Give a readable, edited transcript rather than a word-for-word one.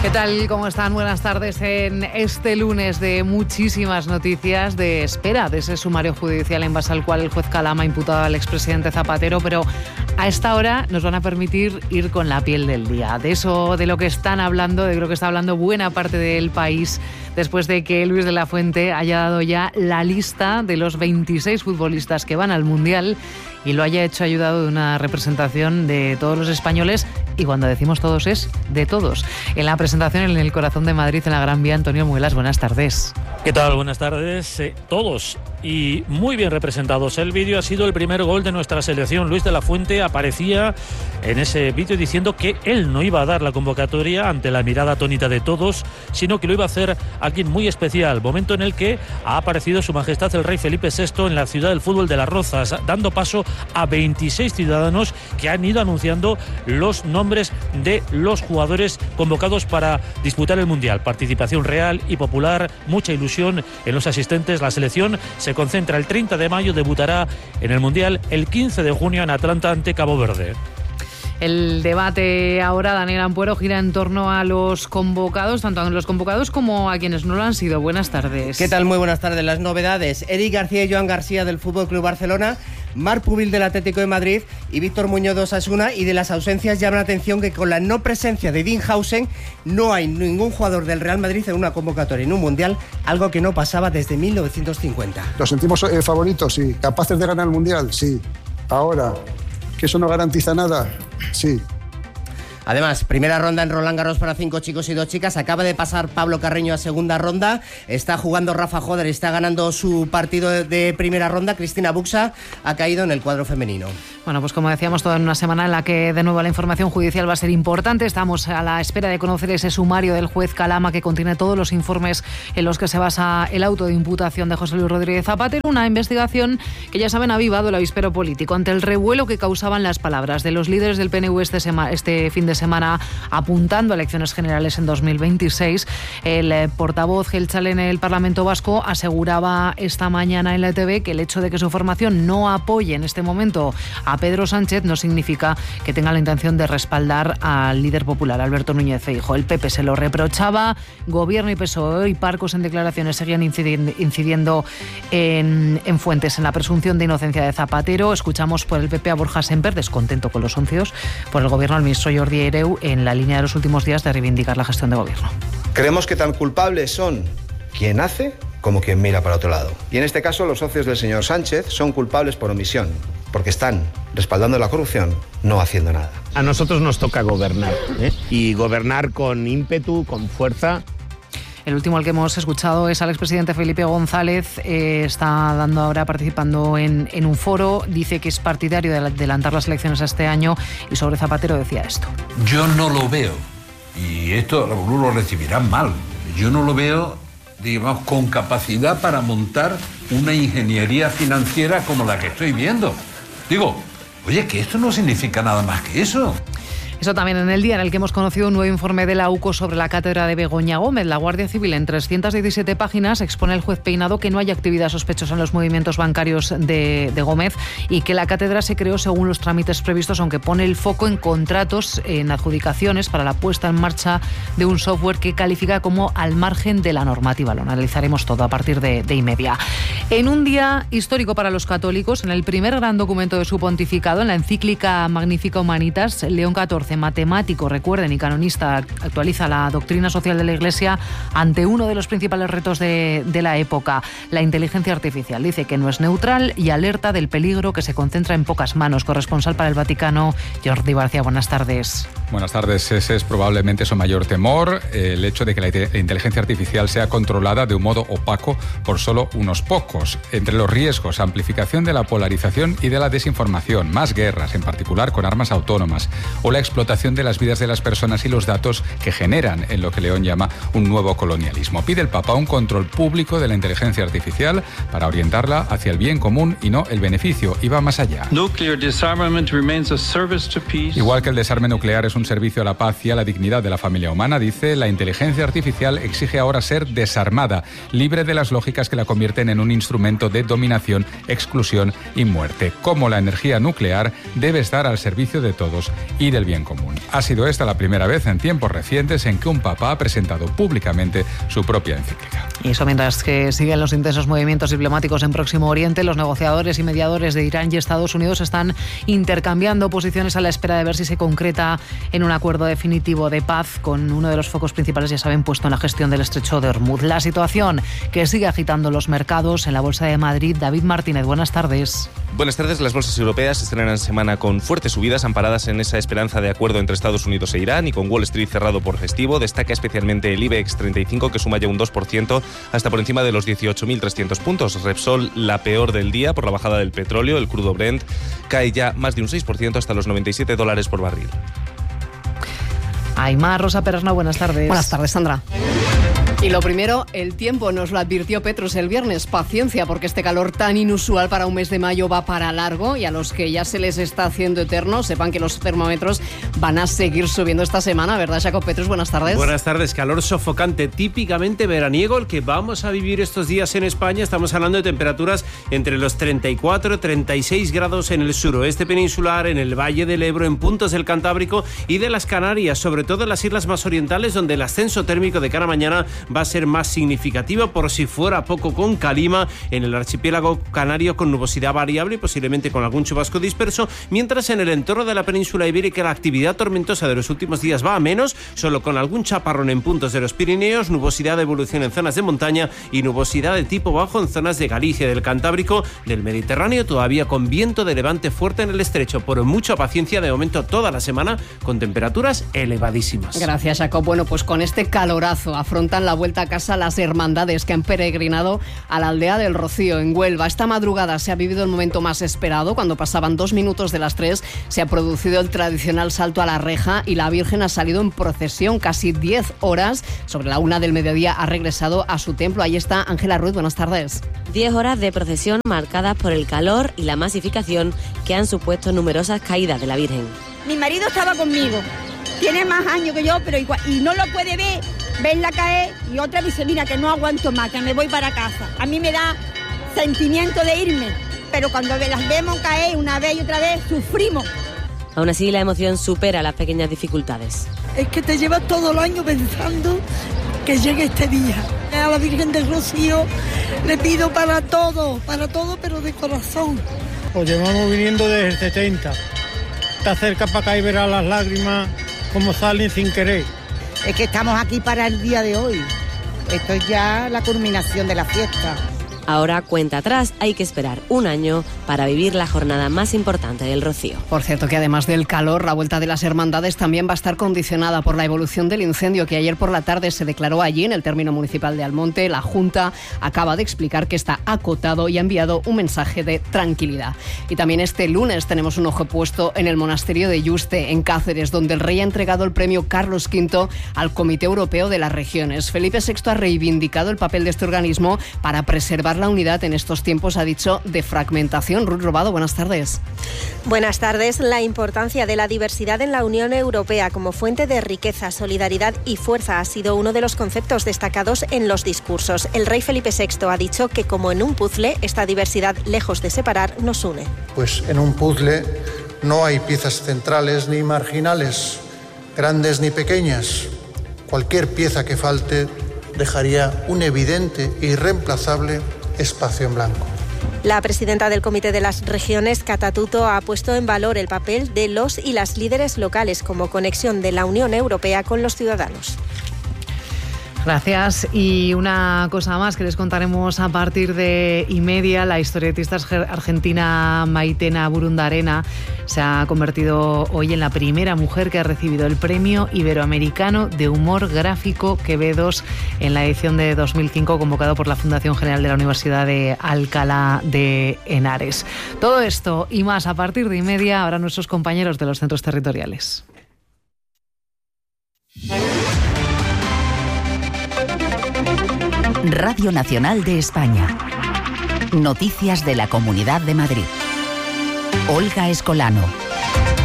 ¿Qué tal? ¿Cómo están? Buenas tardes en este lunes de muchísimas noticias, de espera de ese sumario judicial en base al cual el juez Calama ha imputado al expresidente Zapatero, pero a esta hora nos van a permitir ir con la piel del día. De eso, de lo que están hablando, de lo que está hablando buena parte del país, después de que Luis de la Fuente haya dado ya la lista de los 26 futbolistas que van al Mundial y lo haya hecho ayudado de una representación de todos los españoles, y cuando decimos todos es de todos. En la presentación en el corazón de Madrid, en la Gran Vía, Antonio Muelas, buenas tardes. ¿Qué tal? Buenas tardes. Todos y muy bien representados. El vídeo ha sido el primer gol de nuestra selección. Luis de la Fuente aparecía en ese vídeo diciendo que él no iba a dar la convocatoria ante la mirada atónita de todos, sino que lo iba a hacer alguien muy especial. Momento en el que ha aparecido Su Majestad el Rey Felipe VI en la ciudad del fútbol de Las Rozas, dando paso a 26 ciudadanos que han ido anunciando los nombres de los jugadores convocados para disputar el Mundial. Participación real y popular, mucha ilusión en los asistentes. La selección se concentra el 30 de mayo, debutará en el Mundial el 15 de junio en Atlanta ante Cabo Verde. El debate ahora, Daniel Ampuero, gira en torno a los convocados, tanto a los convocados como a quienes no lo han sido. Buenas tardes. ¿Qué tal? Muy buenas tardes. Las novedades: Eric García y Joan García del Fútbol Club Barcelona, Marc Pubil del Atlético de Madrid y Víctor Muñoz de Osasuna. Y de las ausencias llama la atención que con la no presencia de Dinhausen no hay ningún jugador del Real Madrid en una convocatoria en un Mundial, algo que no pasaba desde 1950. ¿Los sentimos favoritos? Sí. ¿Capaces de ganar el Mundial? Sí. Ahora, ¿que eso no garantiza nada? Sí. Además, primera ronda en Roland Garros para 5 chicos y 2 chicas. Acaba de pasar Pablo Carreño a segunda ronda. Está jugando Rafa Joder, está ganando su partido de primera ronda. Cristina Buxa ha caído en el cuadro femenino. Bueno, pues como decíamos, toda en una semana en la que de nuevo la información judicial va a ser importante. Estamos a la espera de conocer ese sumario del juez Calama que contiene todos los informes en los que se basa el auto de imputación de José Luis Rodríguez Zapatero. Una investigación que, ya saben, ha avivado el avispero político ante el revuelo que causaban las palabras de los líderes del PNV este fin de semana apuntando a elecciones generales en 2026. El portavoz Geltzale en el Parlamento Vasco aseguraba esta mañana en la ETV que el hecho de que su formación no apoye en este momento a Pedro Sánchez no significa que tenga la intención de respaldar al líder popular, Alberto Núñez Feijóo. El PP se lo reprochaba. Gobierno y PSOE y Parcos en declaraciones seguían incidiendo en fuentes en la presunción de inocencia de Zapatero. Escuchamos por el PP a Borja Semper, descontento con los soncios, por el Gobierno al ministro Jordi Hereu, en la línea de los últimos días de reivindicar la gestión de Gobierno. Creemos que tan culpables son quien hace como quien mira para otro lado. Y en este caso los socios del señor Sánchez son culpables por omisión, porque están respaldando la corrupción, no haciendo nada. A nosotros nos toca gobernar, y gobernar con ímpetu, con fuerza. El último al que hemos escuchado es al expresidente Felipe González. Está participando en un foro. Dice que es partidario de adelantar las elecciones a este año y sobre Zapatero decía esto. Yo no lo veo, y esto algunos lo recibirán mal, yo no lo veo, digamos, con capacidad para montar una ingeniería financiera como la que estoy viendo. Digo, oye, que esto no significa nada más que eso. Eso también en el día en el que hemos conocido un nuevo informe de la UCO sobre la cátedra de Begoña Gómez. La Guardia Civil, en 317 páginas, expone al juez Peinado que no hay actividad sospechosa en los movimientos bancarios de Gómez y que la cátedra se creó según los trámites previstos, aunque pone el foco en contratos, en adjudicaciones para la puesta en marcha de un software que califica como al margen de la normativa. Lo analizaremos todo a partir de y-media. En un día histórico para los católicos, en el primer gran documento de su pontificado, en la encíclica Magnifica Humanitas, León XIV, matemático, recuerden, y canonista, actualiza la doctrina social de la Iglesia ante uno de los principales retos de la época, la inteligencia artificial. Dice que no es neutral y alerta del peligro que se concentra en pocas manos. Corresponsal para el Vaticano, Jordi García, buenas tardes. Buenas tardes. Ese es probablemente su mayor temor, el hecho de que la inteligencia artificial sea controlada de un modo opaco por solo unos pocos. Entre los riesgos, amplificación de la polarización y de la desinformación, más guerras, en particular con armas autónomas, o la explotación de las vidas de las personas y los datos que generan en lo que León llama un nuevo colonialismo. Pide el Papa un control público de la inteligencia artificial para orientarla hacia el bien común y no el beneficio, y va más allá. Nuclear disarmament remains a service to peace. Igual que el desarme nuclear es un servicio a la paz y a la dignidad de la familia humana, dice, la inteligencia artificial exige ahora ser desarmada, libre de las lógicas que la convierten en un instrumento de dominación, exclusión y muerte. Como la energía nuclear debe estar al servicio de todos y del bien común. Ha sido esta la primera vez en tiempos recientes en que un papa ha presentado públicamente su propia encíclica. Y eso mientras que siguen los intensos movimientos diplomáticos en Próximo Oriente, los negociadores y mediadores de Irán y Estados Unidos están intercambiando posiciones a la espera de ver si se concreta en un acuerdo definitivo de paz, con uno de los focos principales, ya saben, puesto en la gestión del estrecho de Hormuz. La situación que sigue agitando los mercados en la Bolsa de Madrid. David Martínez, buenas tardes. Buenas tardes. Las bolsas europeas estrenan semana con fuertes subidas amparadas en esa esperanza de acuerdo entre Estados Unidos e Irán, y con Wall Street cerrado por festivo. Destaca especialmente el IBEX 35, que suma ya un 2% hasta por encima de los 18.300 puntos. Repsol, la peor del día por la bajada del petróleo. El crudo Brent cae ya más de un 6% hasta los $97 por barril. Aymar, Rosa Perasna, buenas tardes. Buenas tardes, Sandra. Y lo primero, el tiempo, nos lo advirtió Petrus el viernes. Paciencia, porque este calor tan inusual para un mes de mayo va para largo, y a los que ya se les está haciendo eterno, sepan que los termómetros van a seguir subiendo esta semana, ¿verdad, Jacob Petrus? Buenas tardes. Buenas tardes. Calor sofocante, típicamente veraniego, el que vamos a vivir estos días en España. Estamos hablando de temperaturas entre los 34 y 36 grados en el suroeste peninsular, en el Valle del Ebro, en puntos del Cantábrico y de las Canarias, sobre todo en las islas más orientales, donde el ascenso térmico de cara a mañana va a ser más significativo. Por si fuera poco, con calima en el archipiélago canario, con nubosidad variable y posiblemente con algún chubasco disperso, mientras en el entorno de la península ibérica la actividad tormentosa de los últimos días va a menos, solo con algún chaparrón en puntos de los Pirineos, nubosidad de evolución en zonas de montaña y nubosidad de tipo bajo en zonas de Galicia, del Cantábrico, del Mediterráneo, todavía con viento de levante fuerte en el estrecho. Por mucha paciencia, de momento toda la semana con temperaturas elevadísimas. Gracias, Jacob. Bueno, pues con este calorazo afrontan la vuelta a casa las hermandades que han peregrinado a la aldea del Rocío, en Huelva. Esta madrugada se ha vivido el momento más esperado. Cuando pasaban 2 minutos de las 3 se ha producido el tradicional salto a la reja y la Virgen ha salido en procesión. Casi 10 horas, sobre la 1 del mediodía, ha regresado a su templo. Ahí está Ángela Ruiz, buenas tardes. 10 horas de procesión marcadas por el calor y la masificación que han supuesto numerosas caídas de la Virgen. Mi marido estaba conmigo, tiene más años que yo, pero igual, y no lo puede verla caer, y otra dice, mira, que no aguanto más, que me voy para casa. A mí me da sentimiento de irme, pero cuando las vemos caer una vez y otra vez, sufrimos. Aún así, la emoción supera las pequeñas dificultades. Es que te llevas todo el año pensando que llegue este día. A la Virgen del Rocío le pido para todo, pero de corazón. Pues llevamos viniendo desde el 70. Está cerca para acá y verás las lágrimas como salen sin querer. Es que estamos aquí para el día de hoy. Esto es ya la culminación de la fiesta. Ahora, cuenta atrás, hay que esperar un año para vivir la jornada más importante del Rocío. Por cierto, que además del calor, la vuelta de las hermandades también va a estar condicionada por la evolución del incendio que ayer por la tarde se declaró allí en el término municipal de Almonte. La Junta acaba de explicar que está acotado y ha enviado un mensaje de tranquilidad. Y también este lunes tenemos un ojo puesto en el monasterio de Yuste, en Cáceres, donde el rey ha entregado el premio Carlos V al Comité Europeo de las Regiones. Felipe VI ha reivindicado el papel de este organismo para preservar la unidad en estos tiempos, ha dicho, de fragmentación. Ruth Robado, buenas tardes. Buenas tardes. La importancia de la diversidad en la Unión Europea como fuente de riqueza, solidaridad y fuerza ha sido uno de los conceptos destacados en los discursos. El rey Felipe VI ha dicho que, como en un puzzle, esta diversidad, lejos de separar, nos une. Pues en un puzzle no hay piezas centrales ni marginales, grandes ni pequeñas. Cualquier pieza que falte dejaría un evidente e irreemplazable espacio en blanco. La presidenta del Comité de las Regiones, Cata Tuto, ha puesto en valor el papel de los y las líderes locales como conexión de la Unión Europea con los ciudadanos. Gracias. Y una cosa más que les contaremos a partir de 1:30. La historietista argentina Maitena Burundarena se ha convertido hoy en la primera mujer que ha recibido el Premio Iberoamericano de Humor Gráfico Quevedos en la edición de 2005, convocado por la Fundación General de la Universidad de Alcalá de Henares. Todo esto y más a partir de 1:30 ahora nuestros compañeros de los centros territoriales. Radio Nacional de España. Noticias de la Comunidad de Madrid. Olga Escolano.